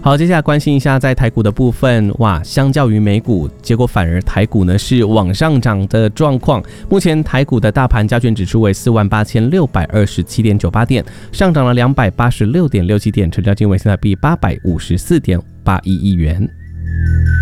好，接下来关心一下在台股的部分，哇，相较于美股，结果反而台股呢是往上涨的状况。目前台股的大盘加权指数为48627.98点，上涨了286.67点，成交金额为新台币854.81亿元。